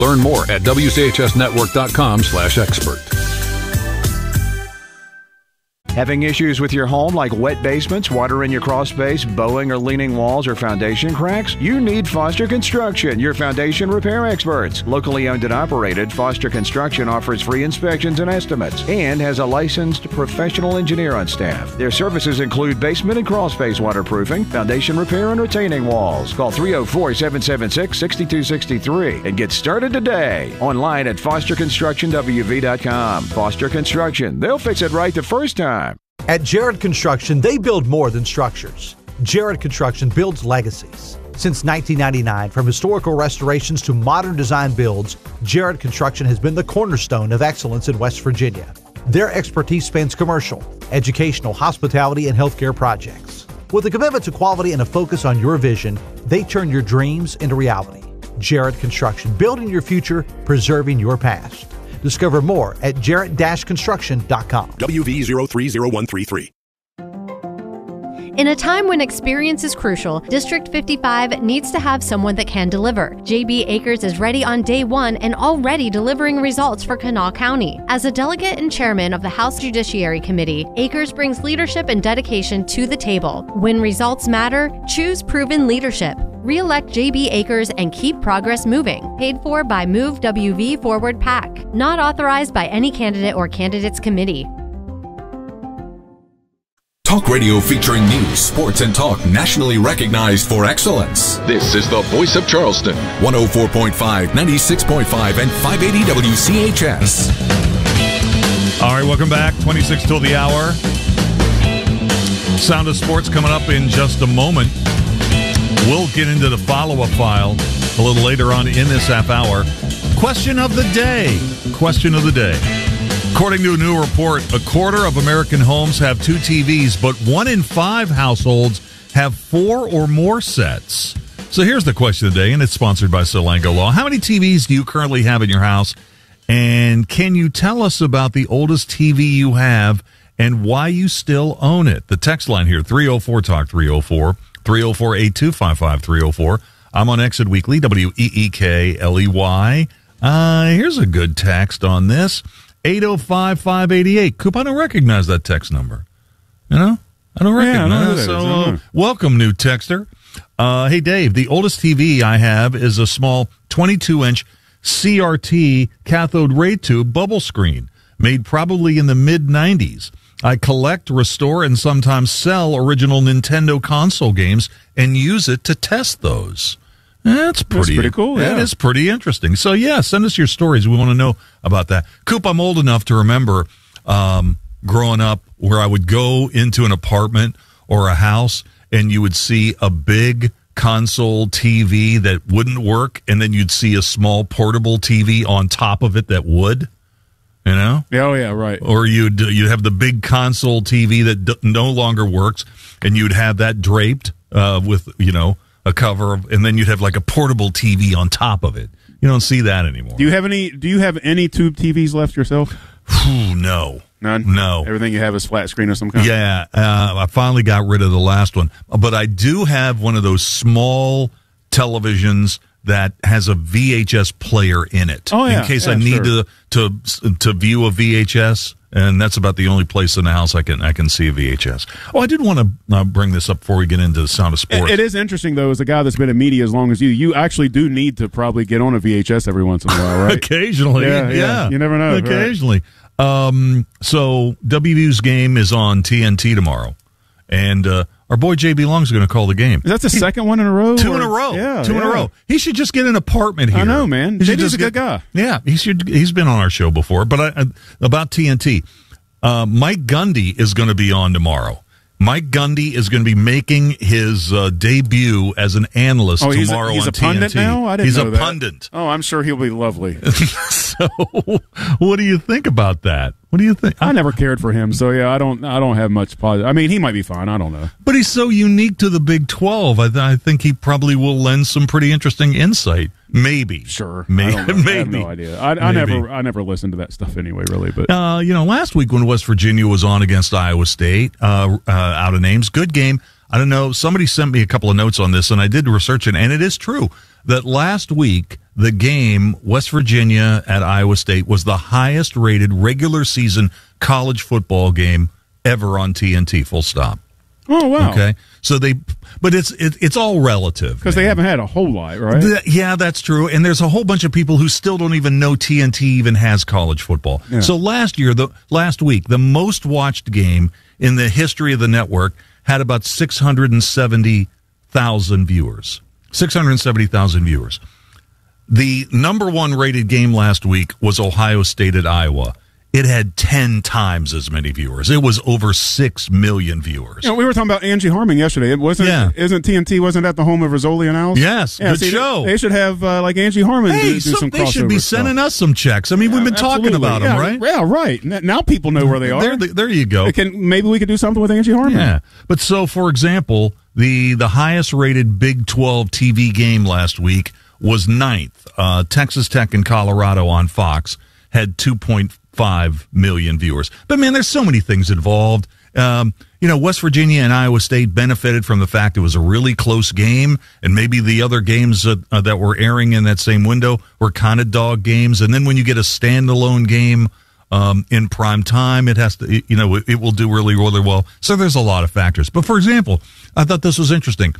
Learn more at WCHSnetwork.com/expert. Having issues with your home like wet basements, water in your crawl space, bowing or leaning walls, or foundation cracks? You need Foster Construction, your foundation repair experts. Locally owned and operated, Foster Construction offers free inspections and estimates and has a licensed professional engineer on staff. Their services include basement and crawl space waterproofing, foundation repair, and retaining walls. Call 304-776-6263 and get started today. Online at fosterconstructionwv.com. Foster Construction. They'll fix it right the first time. At Jared Construction, they build more than structures. Jared Construction builds legacies. Since 1999, from historical restorations to modern design builds, Jared Construction has been the cornerstone of excellence in West Virginia. Their expertise spans commercial, educational, hospitality, and healthcare projects. With a commitment to quality and a focus on your vision, they turn your dreams into reality. Jared Construction, building your future, preserving your past. Discover more at jarrett-construction.com. WV030133. In a time when experience is crucial, District 55 needs to have someone that can deliver. JB Akers is ready on day one and already delivering results for Kanawha County. As a delegate and chairman of the House Judiciary Committee, Akers brings leadership and dedication to the table. When results matter, choose proven leadership. Re-elect JB Akers and keep progress moving. Paid for by Move WV Forward PAC. Not authorized by any candidate or candidates committee. Talk radio featuring news, sports, and talk nationally recognized for excellence. This is the voice of Charleston. 104.5, 96.5, and 580 WCHS. All right, welcome back. 26 till the hour. Sound of Sports coming up in just a moment. We'll get into the follow-up file a little later on in this half hour. Question of the day. Question of the day. According to a new report, a quarter of American homes have 2 TVs, but 1 in 5 households have 4 or more sets. So here's the question of the day, and it's sponsored by Solango Law. How many TVs do you currently have in your house? And can you tell us about the oldest TV you have and why you still own it? The text line here, 304-TALK, 304-825-5304. I'm on Exit Weekly, WEEKLEY. Here's a good text on this. 805-588. Coop, I don't recognize that text number. You know? I don't recognize it. Welcome, new texter. Hey, Dave, the oldest TV I have is a small 22-inch CRT cathode ray tube bubble screen, made probably in the mid-90s. I collect, restore, and sometimes sell original Nintendo console games and use it to test those. That's pretty cool. Yeah. That is pretty interesting. So, yeah, send us your stories. We want to know about that. Coop, I'm old enough to remember growing up where I would go into an apartment or a house and you would see a big console TV that wouldn't work, and then you'd see a small portable TV on top of it that would. You know? Oh, yeah, right. Or you'd have the big console TV that no longer works, and you'd have that draped with, a cover, and then you'd have like a portable TV on top of it. You don't see that anymore. Do you have any tube TVs left yourself? No. None? No. Everything you have is flat screen of some kind? Yeah. I finally got rid of the last one. But I do have one of those small televisions that has a VHS player in it. Oh, yeah. In case I need to view a VHS. And that's about the only place in the house I can see a VHS. Oh, I did want to bring this up before we get into the Sound of Sports. It is interesting, though, as a guy that's been in media as long as you actually do need to probably get on a VHS every once in a while, right? Occasionally, yeah. You never know. Occasionally. Right? So WVU's game is on TNT tomorrow. And our boy J.B. Long's going to call the game. Is that the second one in a row? Two in a row. Yeah, Two in a row. He should just get an apartment here. I know, man. J.B.'s a good guy. Yeah, he's been on our show before. But about TNT, Mike Gundy is going to be on tomorrow. Mike Gundy is going to be making his debut as an analyst tomorrow on TNT. He's a pundit now? I didn't know that. He's a pundit. Oh, I'm sure he'll be lovely. So, what do you think about that? What do you think? I never cared for him, so yeah, I don't have much positive. I mean, he might be fine. I don't know. But he's so unique to the Big 12. I think he probably will lend some pretty interesting insight. Maybe. Sure. Maybe. I have no idea. I never listened to that stuff anyway, really. But last week when West Virginia was on against Iowa State, out of names, good game. I don't know. Somebody sent me a couple of notes on this, and I did research it, and it is true that last week the game West Virginia at Iowa State was the highest rated regular season college football game ever on TNT. Full stop. Oh wow. Okay, so but it's all relative because they haven't had a whole lot, right? Yeah, that's true. And there's a whole bunch of people who still don't even know TNT even has college football. Yeah. So last week, the most watched game in the history of the network had about 670,000 viewers. 670,000 viewers. The number one rated game last week was Ohio State at Iowa. It had 10 times as many viewers. It was over 6 million viewers. We were talking about Angie Harmon yesterday. Isn't TNT, wasn't that the home of Rizzoli and Owls? Yes, good show. They should have, like Angie Harmon do some crossover They should be sending us some checks. I mean, we've been talking about them, right? Yeah, right. Now people know where they are. There you go. Maybe we could do something with Angie Harmon. Yeah. But so, for example, the highest rated Big 12 TV game last week was 9th. Texas Tech and Colorado on Fox had 2.5 million viewers. But man, there's so many things involved. West Virginia and Iowa State benefited from the fact it was a really close game, and maybe the other games that were airing in that same window were kind of dog games. And then when you get a standalone game in prime time, it has to, it will do really, really well. So there's a lot of factors. But for example, I thought this was interesting.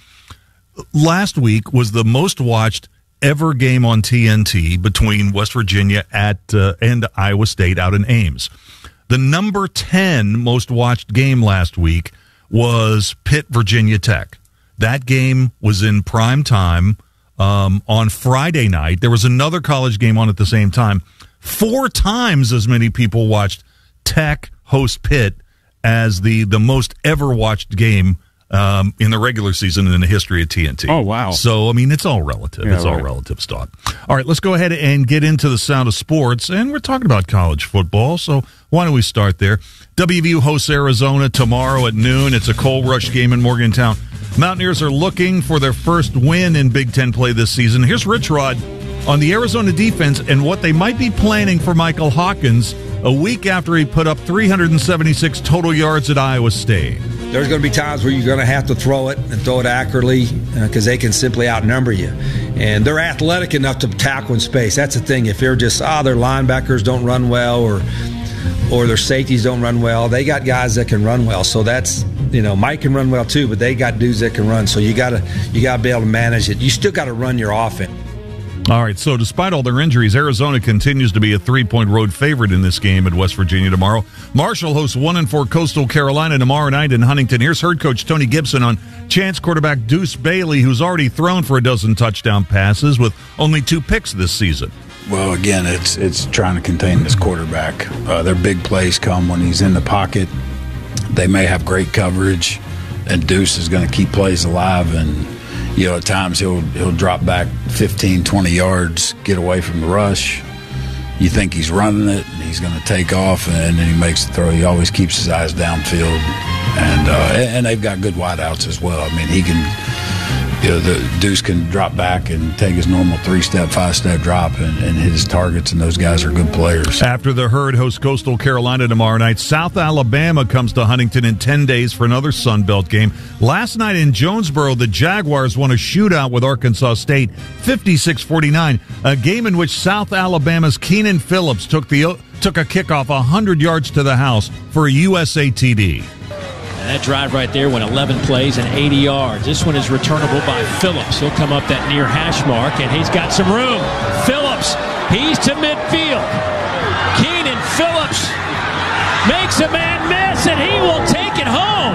Last week was the most watched ever game on TNT between West Virginia and Iowa State out in Ames. The number 10 most watched game last week was Pitt Virginia Tech. That game was in prime time on Friday night. There was another college game on at the same time. 4 times as many people watched Tech host Pitt as the most ever watched game in the regular season in the history of TNT. Oh, wow. So, I mean, it's all relative. Yeah, it's all relative stuff. All right, let's go ahead and get into the sound of sports. And we're talking about college football, so why don't we start there? WVU hosts Arizona tomorrow at noon. It's a coal rush game in Morgantown. Mountaineers are looking for their first win in Big Ten play this season. Here's Rich Rod on the Arizona defense and what they might be planning for Michael Hawkins a week after he put up 376 total yards at Iowa State. There's going to be times where you're going to have to throw it and throw it accurately because they can simply outnumber you. And they're athletic enough to tackle in space. That's the thing. If they're just, their linebackers don't run well or their safeties don't run well, they got guys that can run well. So that's, Mike can run well too, but they got dudes that can run. So you got to be able to manage it. You still got to run your offense. All right, so despite all their injuries, Arizona continues to be a 3-point road favorite in this game at West Virginia tomorrow. Marshall hosts 1-4 Coastal Carolina tomorrow night in Huntington. Here's head coach Tony Gibson on Chance quarterback Deuce Bailey, who's already thrown for a dozen touchdown passes with only 2 picks this season. Well, again, it's trying to contain this quarterback. Their big plays come when he's in the pocket. They may have great coverage, and Deuce is going to keep plays alive, and at times he'll drop back 15, 20 yards, get away from the rush. You think he's running it, and he's going to take off, and then he makes the throw. He always keeps his eyes downfield. And they've got good wideouts as well. I mean, he can, the Deuce can drop back and take his normal 3-step, 5-step drop and hit his targets, and those guys are good players. After the Herd hosts Coastal Carolina tomorrow night, South Alabama comes to Huntington in 10 days for another Sun Belt game. Last night in Jonesboro, the Jaguars won a shootout with Arkansas State, 56-49, a game in which South Alabama's Keenan Phillips took a kickoff 100 yards to the house for a USA TD. And that drive right there went 11 plays and 80 yards. This one is returnable by Phillips. He'll come up that near hash mark, and he's got some room. Phillips, he's to midfield. Keenan Phillips makes a man miss, and he will take it home.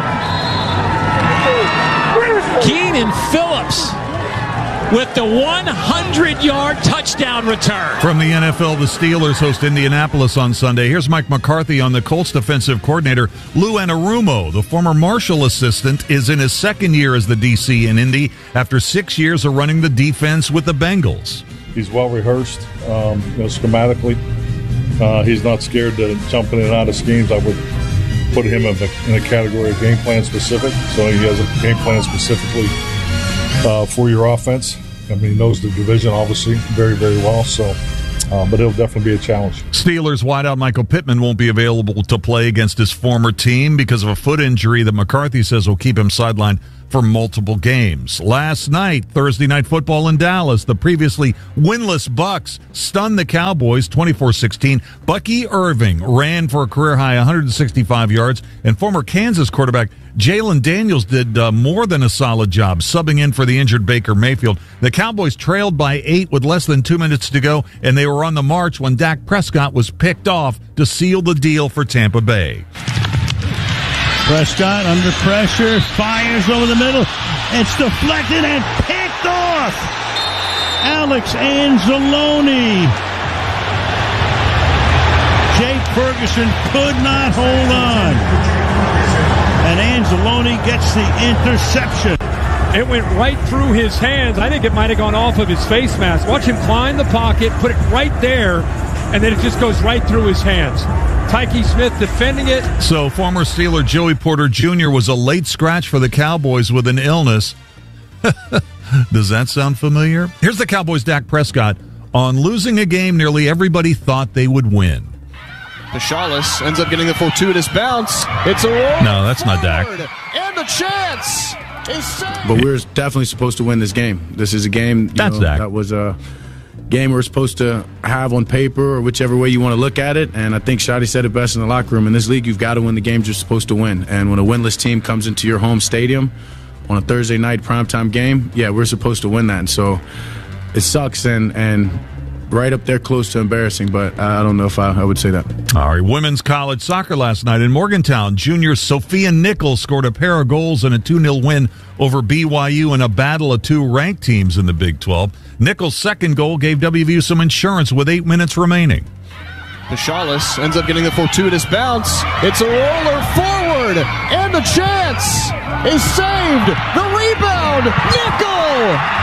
Keenan Phillips with the 100-yard touchdown return. From the NFL, the Steelers host Indianapolis on Sunday. Here's Mike McCarthy on the Colts defensive coordinator. Lou Anarumo, the former Marshall assistant, is in his second year as the DC in Indy after 6 years of running the defense with the Bengals. He's well rehearsed, schematically. He's not scared to jump in and out of schemes. I would put him in a category of game plan specific. So he has a game plan specifically for your offense. I mean, he knows the division, obviously, very, very well. So, but it'll definitely be a challenge. Steelers wideout Michael Pittman won't be available to play against his former team because of a foot injury that McCarthy says will keep him sidelined for multiple games. Last night, Thursday Night Football in Dallas, the previously winless Bucs stunned the Cowboys 24-16. Bucky Irving ran for a career-high 165 yards, and former Kansas quarterback Jalen Daniels did more than a solid job subbing in for the injured Baker Mayfield. The Cowboys trailed by 8 with less than 2 minutes to go, and they were on the march when Dak Prescott was picked off to seal the deal for Tampa Bay. Prescott under pressure, fires over the middle. It's deflected and picked off. Alex Anzalone. Jake Ferguson could not hold on. And Anzalone gets the interception. It went right through his hands. I think it might have gone off of his face mask. Watch him climb the pocket, put it right there, and then it just goes right through his hands. Tyke Smith defending it. So former Steeler Joey Porter Jr. was a late scratch for the Cowboys with an illness. Does that sound familiar? Here's the Cowboys' Dak Prescott. On losing a game nearly everybody thought they would win. Pashalis ends up getting the fortuitous bounce. It's a roll. No, that's not Dak. And the chance is saved. But we're definitely supposed to win this game. This is a game Dak. That was a game we're supposed to have on paper or whichever way you want to look at it. And I think Shotty said it best in the locker room. In this league, you've got to win the games you're supposed to win. And when a winless team comes into your home stadium on a Thursday night primetime game, yeah, we're supposed to win that. And so it sucks and right up there close to embarrassing, but I don't know if I would say that. All right, women's college soccer last night in Morgantown. Junior Sophia Nichols scored a pair of goals in a 2-0 win over BYU in a battle of two ranked teams in the Big 12. Nichols' second goal gave WVU some insurance with 8 minutes remaining. Pashalis ends up getting the fortuitous bounce. It's a roller forward, and the chance is saved. The rebound, Nichols!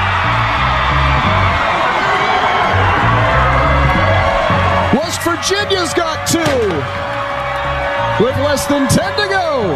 West Virginia's got 2 with less than 10 to go.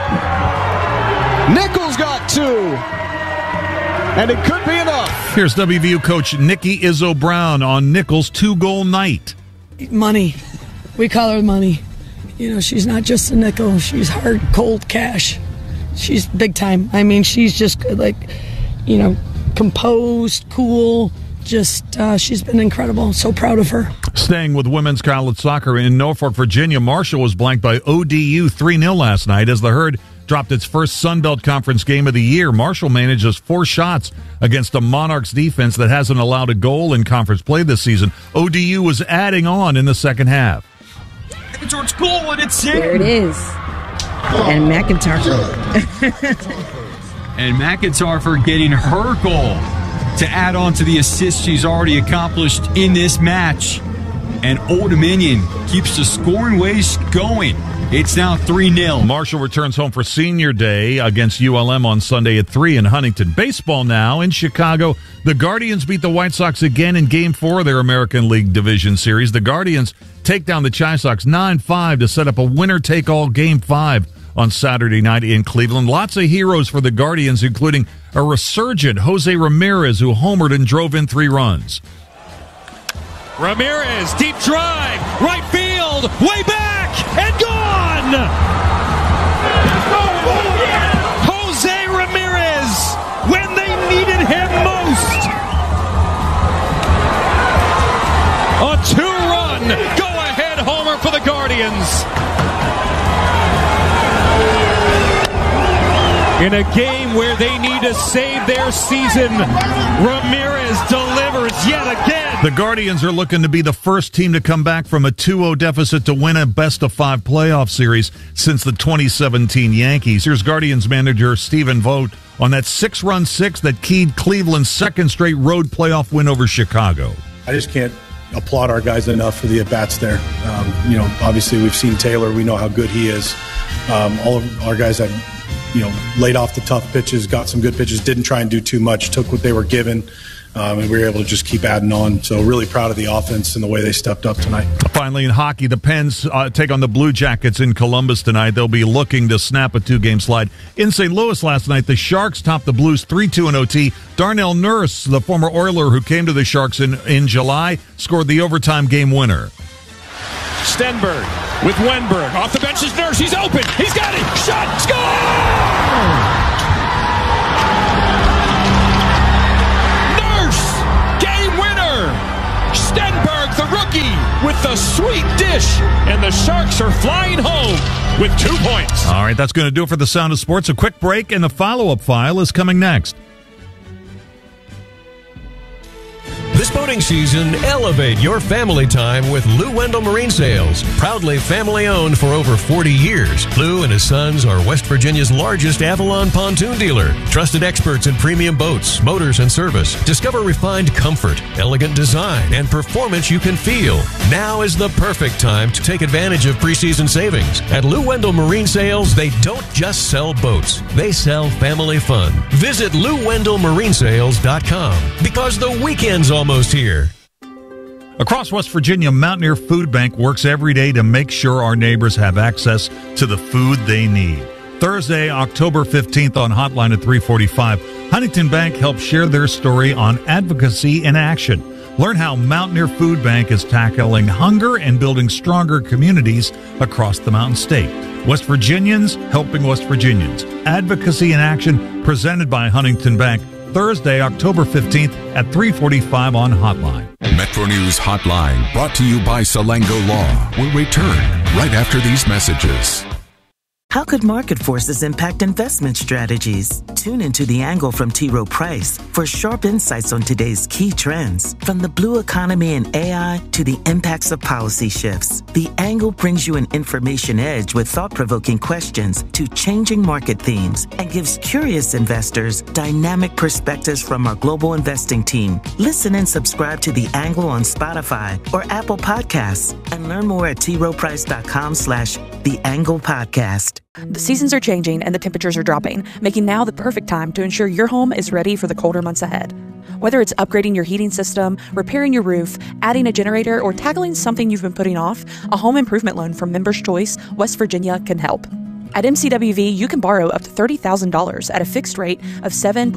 Nichols got 2, and it could be enough. Here's WVU coach Nikki Izzo Brown on Nichols' 2-goal night. Money. We call her money. You know, she's not just a nickel. She's hard, cold cash. She's big time. I mean, she's just like, you know, composed, cool. Just, she's been incredible. So proud of her. Staying with women's college soccer in Norfolk, Virginia, Marshall was blanked by ODU 3-0 last night as the Herd dropped its first Sun Belt Conference game of the year. Marshall manages 4 shots against a Monarchs defense that hasn't allowed a goal in conference play this season. ODU was adding on in the second half. Towards goal, and it's in. There it is. And McIntyre. And McIntyre getting her goal to add on to the assists she's already accomplished in this match. And Old Dominion keeps the scoring waves going. It's now 3-0. Marshall returns home for Senior Day against ULM on Sunday at 3 in Huntington. Baseball now in Chicago. The Guardians beat the White Sox again in Game 4 of their American League Division Series. The Guardians take down the Chi Sox 9-5 to set up a winner-take-all Game 5 on Saturday night in Cleveland. Lots of heroes for the Guardians, including a resurgent Jose Ramirez, who homered and drove in 3 runs. Ramirez, deep drive, right field, way back, and gone! Jose Ramirez, when they needed him most. A 2-run, go-ahead homer for the Guardians. In a game where they need to save their season, Ramirez delivers yet again. The Guardians are looking to be the first team to come back from a 2-0 deficit to win a best-of-5 playoff series since the 2017 Yankees. Here's Guardians manager Stephen Vogt on that 6-run six that keyed Cleveland's second straight road playoff win over Chicago. I just can't applaud our guys enough for the at-bats there. Obviously we've seen Taylor. We know how good he is. All of our guys had laid off the tough pitches, got some good pitches, didn't try and do too much, took what they were given, and we were able to just keep adding on. So really proud of the offense and the way they stepped up tonight. Finally, in hockey, the Pens take on the Blue Jackets in Columbus tonight. They'll be looking to snap a 2-game slide. In St. Louis last night, the Sharks topped the Blues 3-2 in OT. Darnell Nurse, the former Oiler who came to the Sharks in July, scored the overtime game winner. Stenberg with Wenberg. Off the bench is Nurse. He's open. He's got it. Shot. Score! a sweet dish, and the Sharks are flying home with 2 points. All right, that's going to do it for the Sound of Sports. A quick break, and the follow-up file is coming next. This boating season, elevate your family time with Lou Wendell Marine Sales. Proudly family-owned for over 40 years, Lou and his sons are West Virginia's largest Avalon pontoon dealer. Trusted experts in premium boats, motors, and service. Discover refined comfort, elegant design, and performance you can feel. Now is the perfect time to take advantage of preseason savings. At Lou Wendell Marine Sales, they don't just sell boats. They sell family fun. Visit LouWendellMarineSales.com because the weekend's almost here. Across West Virginia, Mountaineer Food Bank works every day to make sure our neighbors have access to the food they need. Thursday, October 15th on Hotline at 3:45, Huntington Bank helps share their story on advocacy in action. Learn how Mountaineer Food Bank is tackling hunger and building stronger communities across the Mountain State. West Virginians helping West Virginians. Advocacy in Action, presented by Huntington Bank. Thursday, October 15th at 3:45 on Hotline. Metro News Hotline, brought to you by Salango Law, will return right after these messages. How could market forces impact investment strategies? Tune into The Angle from T. Rowe Price for sharp insights on today's key trends, from the blue economy and AI to the impacts of policy shifts. The Angle brings you an information edge with thought-provoking questions to changing market themes and gives curious investors dynamic perspectives from our global investing team. Listen and subscribe to The Angle on Spotify or Apple Podcasts and learn more at troweprice.com/The Angle Podcast. The seasons are changing and the temperatures are dropping, making now the perfect time to ensure your home is ready for the colder months ahead. Whether it's upgrading your heating system, repairing your roof, adding a generator, or tackling something you've been putting off, a home improvement loan from Members Choice, West Virginia can help. At MCWV, you can borrow up to $30,000 at a fixed rate of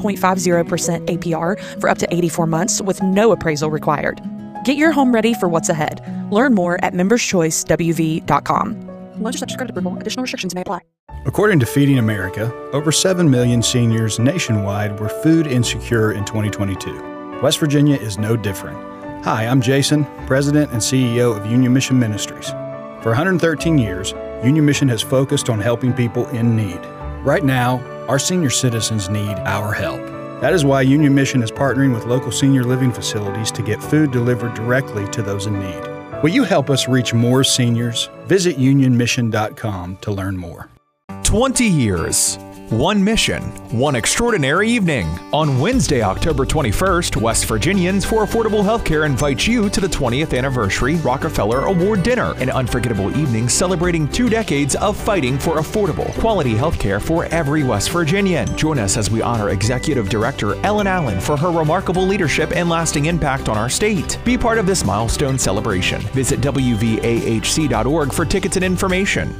7.50% APR for up to 84 months with no appraisal required. Get your home ready for what's ahead. Learn more at memberschoicewv.com. Loan to subject credit approval. Additional restrictions may apply. According to Feeding America, over 7 million seniors nationwide were food insecure in 2022. West Virginia is no different. Hi, I'm Jason, President and CEO of Union Mission Ministries. For 113 years, Union Mission has focused on helping people in need. Right now, our senior citizens need our help. That is why Union Mission is partnering with local senior living facilities to get food delivered directly to those in need. Will you help us reach more seniors? Visit unionmission.com to learn more. 20 years, one mission, one extraordinary evening. On Wednesday, October 21st, West Virginians for Affordable Healthcare invites you to the 20th Anniversary Rockefeller Award Dinner, an unforgettable evening celebrating 2 decades of fighting for affordable, quality healthcare for every West Virginian. Join us as we honor Executive Director Ellen Allen for her remarkable leadership and lasting impact on our state. Be part of this milestone celebration. Visit WVAHC.org for tickets and information.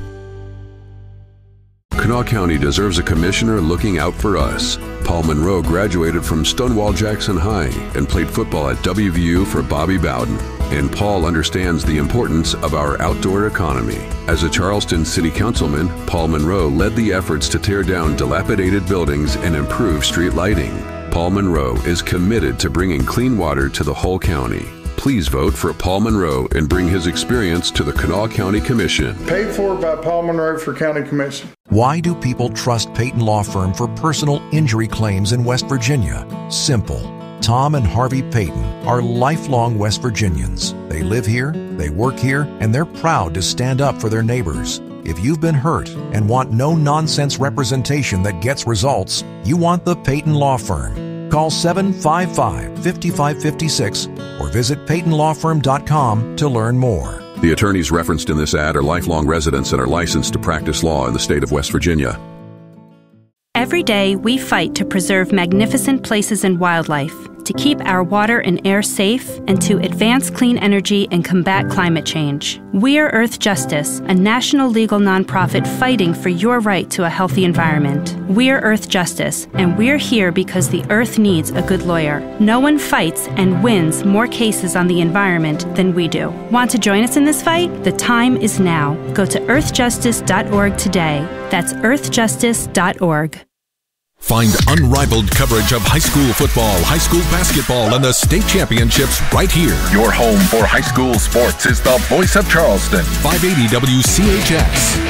Kanawha County deserves a commissioner looking out for us. Paul Monroe graduated from Stonewall Jackson High and played football at WVU for Bobby Bowden. And Paul understands the importance of our outdoor economy. As a Charleston City Councilman, Paul Monroe led the efforts to tear down dilapidated buildings and improve street lighting. Paul Monroe is committed to bringing clean water to the whole county. Please vote for Paul Monroe and bring his experience to the Kanawha County Commission. Paid for by Paul Monroe for County Commission. Why do people trust Peyton Law Firm for personal injury claims in West Virginia? Simple. Tom and Harvey Peyton are lifelong West Virginians. They live here, they work here, and they're proud to stand up for their neighbors. If you've been hurt and want no-nonsense representation that gets results, you want the Peyton Law Firm. Call 755-5556 or visit PeytonLawFirm.com to learn more. The attorneys referenced in this ad are lifelong residents and are licensed to practice law in the state of West Virginia. Every day, we fight to preserve magnificent places and wildlife, to keep our water and air safe, and to advance clean energy and combat climate change. We're Earth Justice, a national legal nonprofit fighting for your right to a healthy environment. We're Earth Justice, and we're here because the Earth needs a good lawyer. No one fights and wins more cases on the environment than we do. Want to join us in this fight? The time is now. Go to earthjustice.org today. That's earthjustice.org. Find unrivaled coverage of high school football, high school basketball, and the state championships right here. Your home for high school sports is the voice of Charleston. 580 WCHS.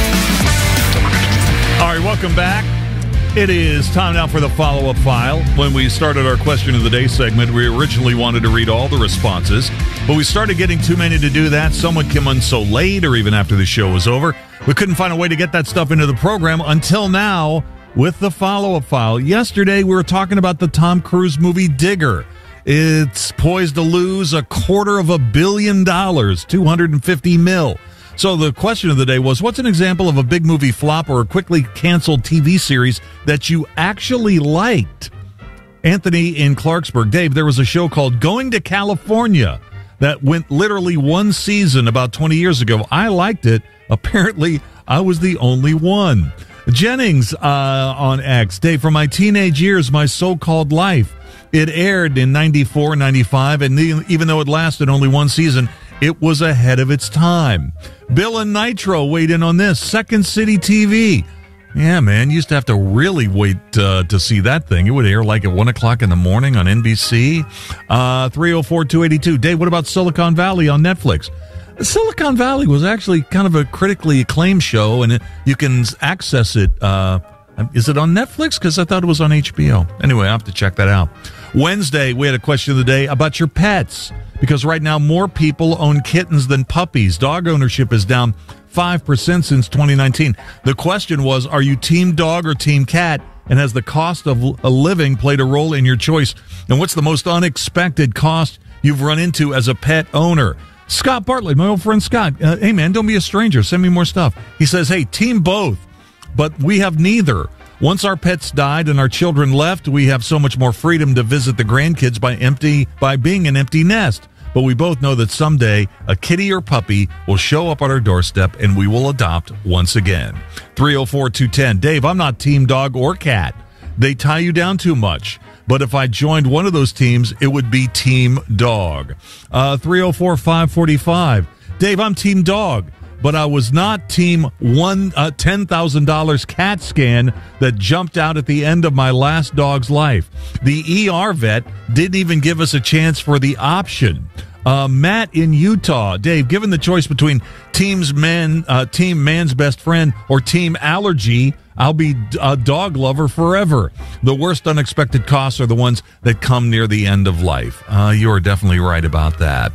All right, welcome back. It is time now for the follow-up file. When we started our question of the day segment, we originally wanted to read all the responses, but we started getting too many to do that. Someone came on so late or even after the show was over. We couldn't find a way to get that stuff into the program until now. With the follow-up file. Yesterday, we were talking about the Tom Cruise movie Digger. It's poised to lose $250 million, $250 million. So the question of the day was, what's an example of a big movie flop or a quickly canceled TV series that you actually liked? Anthony in Clarksburg. Dave, there was a show called Going to California that went literally one season about 20 years ago. I liked it. Apparently, I was the only one. Jennings on X. Dave, from my teenage years, my so-called life. It aired in 94, 95, and even though it lasted only one season, it was ahead of its time. Bill and Nitro weighed in on this. Second City TV. Yeah, man, you used to have to really wait to see that thing. It would air like at 1 o'clock in the morning on NBC. 304-282. Dave, what about Silicon Valley on Netflix? Silicon Valley was actually kind of a critically acclaimed show, and you can access it. Is it on Netflix? Because I thought it was on HBO. Anyway, I have to check that out. Wednesday, we had a question of the day about your pets, because right now more people own kittens than puppies. Dog ownership is down 5% since 2019. The question was, are you team dog or team cat? And has the cost of a living played a role in your choice? And what's the most unexpected cost you've run into as a pet owner? Scott Bartlett, my old friend Scott. Hey, man, don't be a stranger. Send me more stuff. He says, hey, team both, but we have neither. Once our pets died and our children left, we have so much more freedom to visit the grandkids by being an empty nest. But we both know that someday a kitty or puppy will show up at our doorstep and we will adopt once again. 304-210. Dave, I'm not team dog or cat. They tie you down too much. But if I joined one of those teams, it would be team dog. 304-545. Dave, I'm team dog, but I was not team $10,000 CAT scan that jumped out at the end of my last dog's life. The ER vet didn't even give us a chance for the option. Matt in Utah. Dave, given the choice between team man's best friend or team allergy, I'll be a dog lover forever. The worst unexpected costs are the ones that come near the end of life. You are definitely right about that.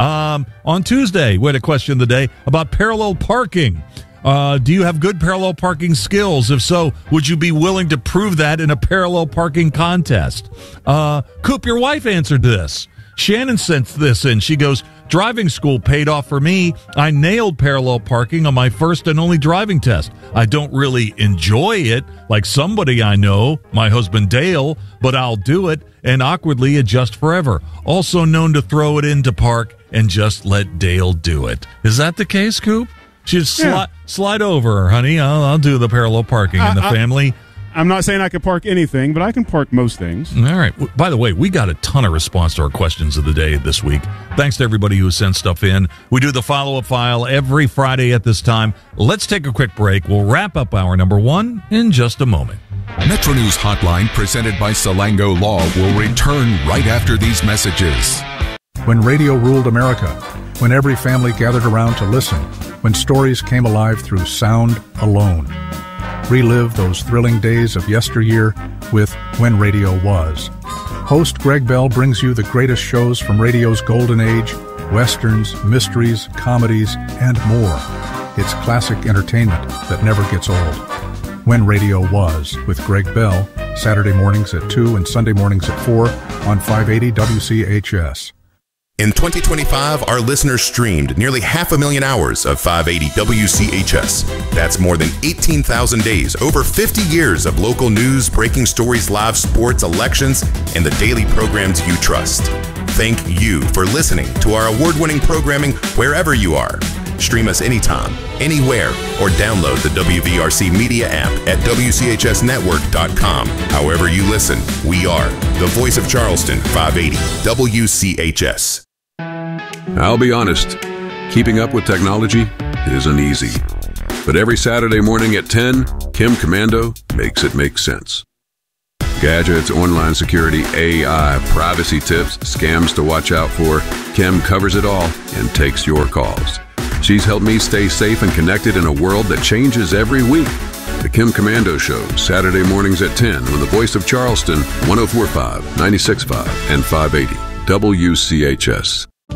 On Tuesday, we had a question of the day about parallel parking. Do you have good parallel parking skills? If so, would you be willing to prove that in a parallel parking contest? Coop, your wife answered this. Shannon sent this in. She goes, driving school paid off for me. I nailed parallel parking on my first and only driving test. I don't really enjoy it like somebody I know, my husband Dale, but I'll do it and awkwardly adjust forever. Also known to throw it into park and just let Dale do it. Is that the case, Coop? She'd slide over, honey. I'll do the parallel parking in the family. I'm not saying I can park anything, but I can park most things. All right. By the way, we got a ton of response to our questions of the day this week. Thanks to everybody who sent stuff in. We do the follow-up file every Friday at this time. Let's take a quick break. We'll wrap up hour number 1 in just a moment. Metro News Hotline, presented by Salango Law, will return right after these messages. When radio ruled America, when every family gathered around to listen, when stories came alive through sound alone. Relive those thrilling days of yesteryear with When Radio Was. Host Greg Bell brings you the greatest shows from radio's golden age, westerns, mysteries, comedies, and more. It's classic entertainment that never gets old. When Radio Was with Greg Bell, Saturday mornings at 2 and Sunday mornings at 4 on 580 WCHS. In 2025, our listeners streamed nearly 500,000 hours of 580 WCHS. That's more than 18,000 days, over 50 years of local news, breaking stories, live sports, elections, and the daily programs you trust. Thank you for listening to our award-winning programming wherever you are. Stream us anytime, anywhere, or download the WVRC Media app at WCHSnetwork.com. However you listen, we are the voice of Charleston, 580 WCHS. I'll be honest, keeping up with technology isn't easy. But every Saturday morning at 10, Kim Commando makes it make sense. Gadgets, online security, AI, privacy tips, scams to watch out for. Kim covers it all and takes your calls. She's helped me stay safe and connected in a world that changes every week. The Kim Komando Show, Saturday mornings at 10 on the Voice of Charleston, 104.5, 96.5, and 580 WCHS.